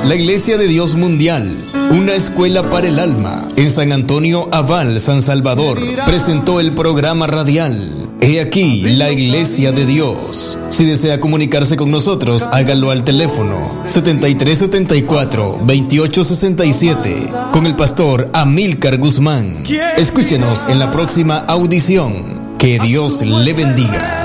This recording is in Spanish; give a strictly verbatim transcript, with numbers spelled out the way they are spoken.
La Iglesia de Dios Mundial, una escuela para el alma, en San Antonio Abal, San Salvador, presentó el programa radial He aquí la Iglesia de Dios. Si desea comunicarse con nosotros, hágalo al teléfono setenta y tres setenta y cuatro, veintiocho sesenta y siete con el pastor Amílcar Guzmán. Escúchenos en la próxima audición. Que Dios le bendiga.